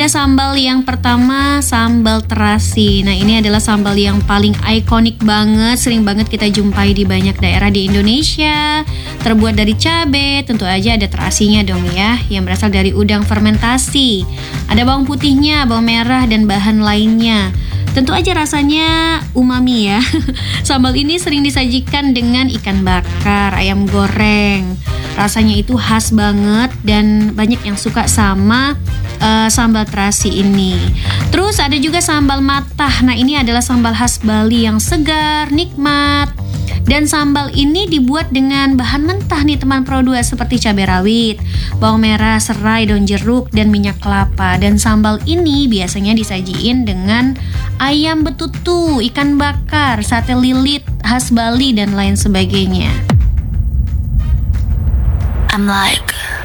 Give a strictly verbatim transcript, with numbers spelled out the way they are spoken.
ada sambal yang pertama, sambal terasi. Nah, ini adalah sambal yang paling ikonik banget, sering banget kita jumpai di banyak daerah di Indonesia. Terbuat dari cabai, tentu aja ada terasinya dong ya, yang berasal dari udang fermentasi. Ada bawang putihnya, bawang merah, dan bahan lainnya. Tentu aja rasanya umami ya. Sambal ini sering disajikan dengan ikan bakar, ayam goreng. Rasanya itu khas banget dan banyak yang suka sama uh, sambal terasi ini. Terus ada juga sambal matah. Nah, ini adalah sambal khas Bali yang segar, nikmat. Dan sambal ini dibuat dengan bahan mentah nih teman Pro dua, seperti cabai rawit, bawang merah, serai, daun jeruk, dan minyak kelapa. Dan sambal ini biasanya disajiin dengan ayam betutu, ikan bakar, sate lilit khas Bali, dan lain sebagainya. I'm like